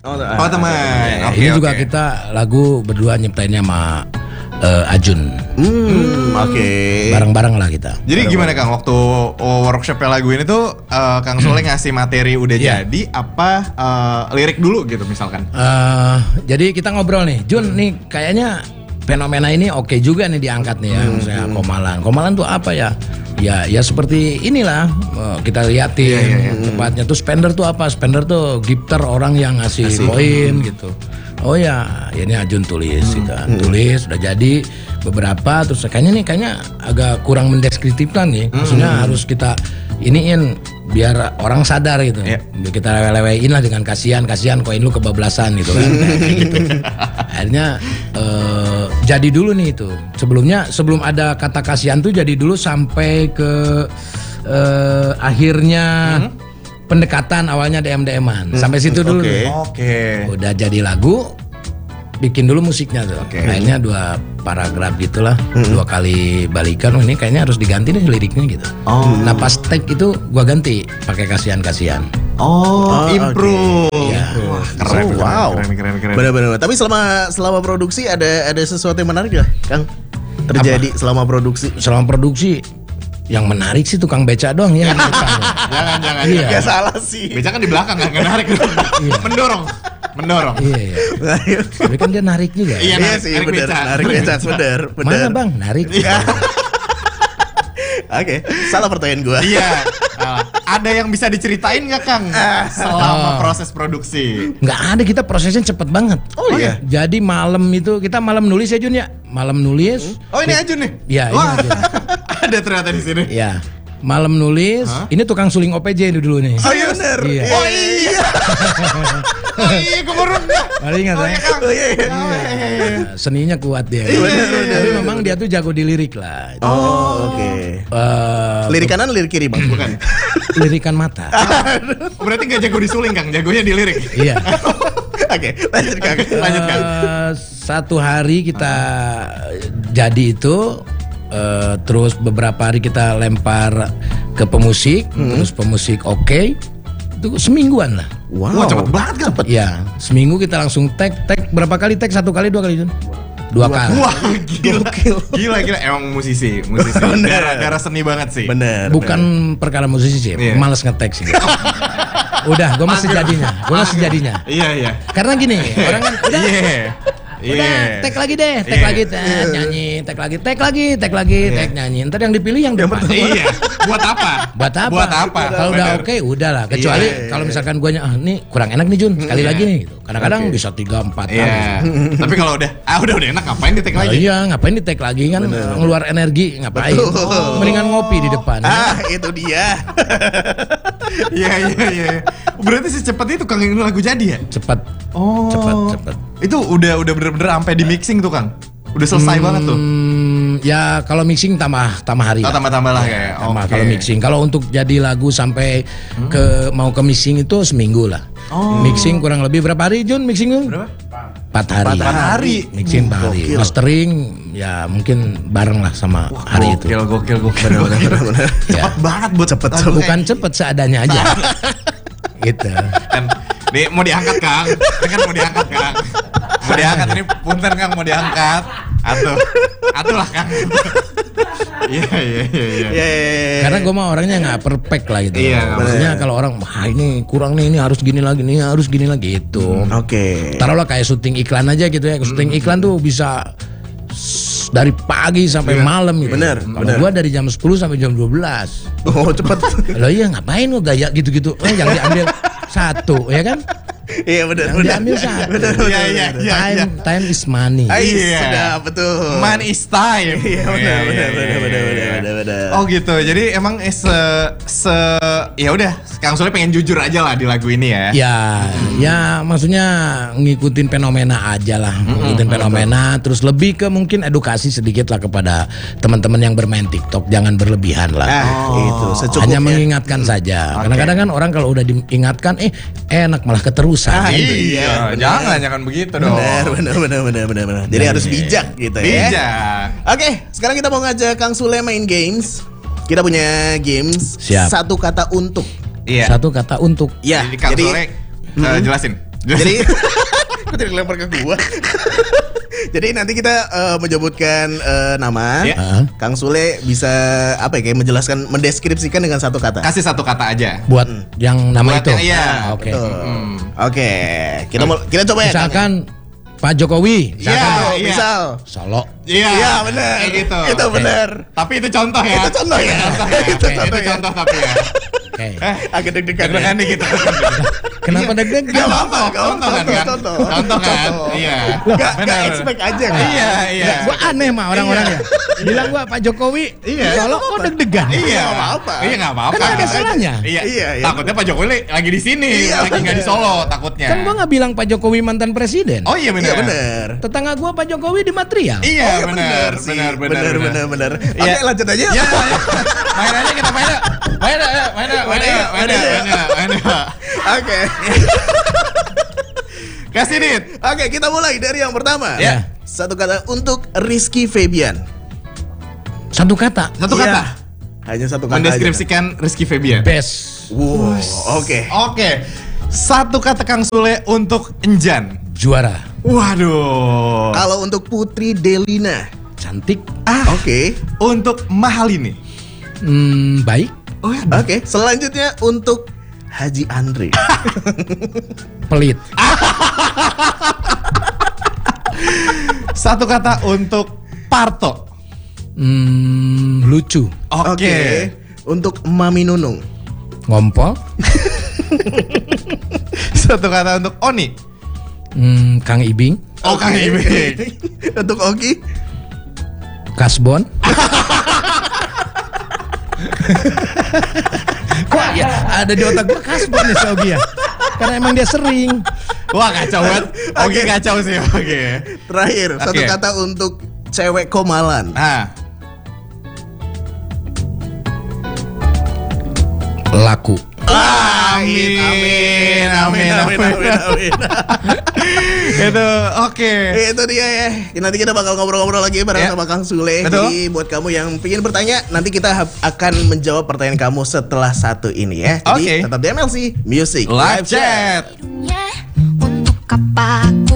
Oh teman. Ini juga kita lagu berdua nyiptainnya sama Ajun. Oke. Bareng-bareng lah kita. Jadi gimana Kang waktu workshopnya lagu ini tuh Kang Sule ngasih materi udah jadi apa lirik dulu gitu misalkan? Jadi kita ngobrol nih, Jun nih kayaknya fenomena ini oke juga nih diangkat nih ya, misalnya Komalan tuh apa ya? Ya seperti inilah kita liatin tempatnya tuh Spender tuh apa? Spender tuh gifter orang yang ngasih koin gitu. Oh ya ini Ajun tulis gitu kan. Tulis udah jadi beberapa terus kayaknya agak kurang mendeskriptifkan nih. Maksudnya harus kita iniin biar orang sadar gitu. Kita lewe-lewein lah dengan kasihan koin lu kebablasan gitu kan. Gitu. Akhirnya jadi dulu nih itu. Sebelum ada kata kasihan tuh jadi dulu sampai ke akhirnya pendekatan awalnya DM-an. Sampai situ dulu. Oke. Udah jadi lagu, bikin dulu musiknya tuh. Akhirnya 2 paragraf gitulah, 2 kali balikan. Oh, ini kayaknya harus diganti nih liriknya gitu. Nah pas take itu gua ganti pakai kasihan. Improve. Ya. Wah, keren. Benar-benar. Tapi selama produksi ada sesuatu yang menarik gak, Kang? Terjadi selama produksi? Selama produksi yang menarik sih tukang beca doang ya. Jangan. Iya. Gak salah sih. Beca kan di belakang kan narik. Mendorong. Iya. Tapi kan dia narik juga. Iya sih, narik beca, bener. Mana bang? Narik. Oke, salah pertanyaan gue. Iya. Ada yang bisa diceritain nggak Kang selama proses produksi? Nggak ada, kita prosesnya cepet banget. Oh iya. Jadi malam itu kita malam nulis ya Jun ya. Malam nulis. Oh ini Ajun nih? Iya ini Ajun. Ada ternyata di sini. Iya. Malam nulis. Ini tukang suling OPJ ini dulu nih. Oh iya bener. Iya. Oh iya. Gue baru ingat ya. Seninya kuat dia. Tapi memang dia tuh jago di lirik lah. Oke. Lirik kanan, lirik kiri bang, bukan? Lirikan mata. Berarti nggak jago disuling Kang, jagonya di lirik. Iya. Oke, lanjut Kang. Satu hari kita jadi itu. Terus beberapa hari kita lempar ke pemusik, terus pemusik oke. Itu semingguan lah. Wow, cepet banget kan? Ya, seminggu kita langsung tag berapa kali tag? 1 kali, 2 kali Jun? 2 kali. Wah, gila. Emang musisi. Darah seni banget sih. Bener. Bukan perkara musisi sih, males nge-tag sih. Udah, gue masih jadinya. Iya. Karena gini, orang kan udah. Udah, tag lagi deh, nyanyi, tag lagi, nyanyi. Ntar yang dipilih yang depan. Iya. Buat apa? Kalau udah oke, udahlah. Kecuali kalau misalkan gue nih kurang enak nih Jun, sekali lagi nih. Gitu. Kadang-kadang bisa 3-4 kali. Tapi kalau udah enak, ngapain di tag lagi? Iya, ngapain di tag lagi kan ngeluar energi, ngapain? Mendingan ngopi di depan. Itu dia. Iya. Berarti secepat itu Kang ini lagu jadi ya? Cepat. Itu udah bener-bener sampai di mixing tuh Kang. Udah selesai banget tuh. Ya kalau mixing tambah hari. Tambah lah kayak. Kalau mixing, kalau untuk jadi lagu sampai mau ke mixing itu seminggu lah. Mixing kurang lebih berapa hari Jun mixing tuh? Berapa? 4 hari. Mixing 4 hari. Mastering ya mungkin bareng lah sama hari itu. Gokil. Bener. Cepet banget buat cepet. Bukan cepet seadanya aja. Gitu. Dan nih mau diangkat Kang. Mau diangkat ini punten Kang mau diangkat. Atuh lah Kang. Iya. Karena gue mah orangnya nggak perfect lah gitu. Iya. Maksudnya kalau orang ini kurang nih, ini harus gini lagi, ini harus gini lagi itu. Oke. Taruhlah kayak syuting iklan aja gitu ya. Syuting iklan tuh bisa dari pagi sampai malam gitu. Bener. Kalau gue dari jam 10 sampai jam 12. Oh cepet. Loh iya ngapain lo gaya gitu-gitu? Yang diambil satu ya kan? Iya benar. Diambil satu. Iya. Time is money. Iya. Sudah betul. Money is time. Iya benar. Oh gitu. Jadi emang ya udah Kang Sule pengen jujur aja lah di lagu ini ya. Ya maksudnya ngikutin fenomena aja lah. Ngikutin fenomena terus lebih ke mungkin edukasi sedikit lah kepada teman-teman yang bermain TikTok, jangan berlebihan lah. Itu secukupnya. Hanya mengingatkan saja. Kadang-kadang kan orang kalau udah diingatkan enak malah keterusan. Iya, jangan begitu dong. Benar. Jadi harus bijak gitu ya. Bijak. Oke, sekarang kita mau ngajak Kang Sule main games. Kita punya games. Siap. Satu kata untuk. Iya. Satu kata untuk. Iya. Jadi Kang Sule jelasin. Jadi kok jadi lempar ke gua. Jadi nanti kita menyebutkan nama. Ya. Kang Sule bisa apa ya, kayak menjelaskan, mendeskripsikan dengan satu kata. Kasih satu kata aja. Buat yang nama Buat itu. yang- iya, Oke. Betul. Oke, kita coba ya. Kang, ya? Misalkan Pak Jokowi, Iya, Tuh, iya. misal. Solo. Iya, Iya, benar. Kayak gitu. Itu benar. Tapi itu contoh ya. Itu contoh ya. Contoh ya. Itu contoh Itu ya. contoh tapi ya. Oke. Agak deg-degan. Deg-degan nih gitu. Kenapa deg-degan? Gak apa-apa, Contoh kan? contoh. Contoh kan? Iya. Gak Benar. expect aja kan? Iya, iya. Gua aneh mah orang-orang ya. Bilang gua Pak Jokowi, Iya. Solo kok deg-degan. Iya, Nggak apa-apa. Iya, nggak apa-apa. Kan ada salahnya. Iya, Iya, iya. Takutnya Pak Jokowi lagi di sini, Iya, lagi nggak di Solo takutnya. Kan gua nggak bilang Pak Jokowi mantan presiden. Oh iya benar. Iya, benar. Tetangga gua Pak Jokowi di material. Iya, Oh, benar, sih. benar. Benar. Oke, Iya. lanjut aja. Ya, main aja kita main aja. Main aja. Oke. Kasih Dit. Oke, kita mulai dari yang pertama. Ya. Satu kata untuk Rizky Febian. Satu kata. Satu Iya. kata. Hanya satu kata. Mendeskripsikan Rizky Febian. Best. Aja. Wow. Oke. Oke. Satu kata Kang Sule untuk Enjan. Juara. Waduh. Kalau untuk Putri Delina. Cantik. Oke. Untuk Mahalini. Baik. Oke. Selanjutnya untuk Haji Andre. Pelit. Satu kata untuk Parto. Lucu. Oke. Untuk Mami Nunung. Ngompol. Satu kata untuk Oni. Kang Ibing. Oh, Kang Ibing. Untuk Ogi. Kasbon. Kok ya ada di otak gua Kasbon nih si Ogi ya. Karena emang dia sering. Wah, kacau banget. Oke, Oke. kacau sih. Oke. Terakhir, satu Oke. kata untuk cewek Komalan. Nah, Laku. amin. Itu oke. Itu dia ya. Nanti kita bakal ngobrol-ngobrol lagi bareng Ya. sama Kang Sule. Betul. Jadi buat kamu yang ingin bertanya, nanti kita akan menjawab pertanyaan kamu setelah satu ini ya. Jadi Oke. tetap di MLC Music Live chat. Untuk apa aku